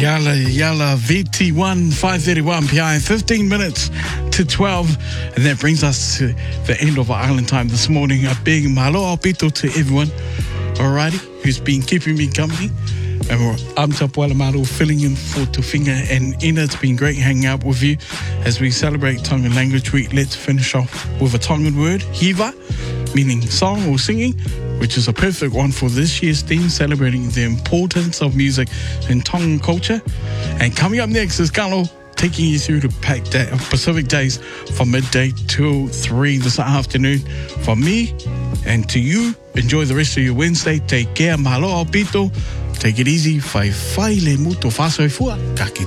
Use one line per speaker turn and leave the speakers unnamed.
Yala VT1 531 PI, 15 minutes to 12, and that brings us to the end of our island time this morning. A big mahalo pito to everyone, alrighty, who's been keeping me company. And I'm Tapuala Maru, filling in for Tufinga and Ina. It's been great hanging out with you as we celebrate Tongan Language Week. Let's finish off with a Tongan word, hiva, meaning song or singing, which is a perfect one for this year's theme, celebrating the importance of music in Tongan culture. And coming up next is Carlo, taking you through the packed day of Pacific days from midday till 3 this afternoon. From me and to you, enjoy the rest of your Wednesday. Take care, mahalo au pito. Take it easy. Fai le muto faso e fua. Ka